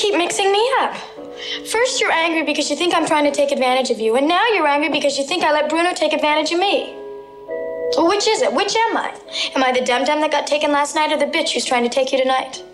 keep mixing me up. First, you're angry because you think I'm trying to take advantage of you, and now you're angry because you think I let Bruno take advantage of me. So which is it? Which am I? Am I the dum-dum that got taken last night or the bitch who's trying to take you tonight?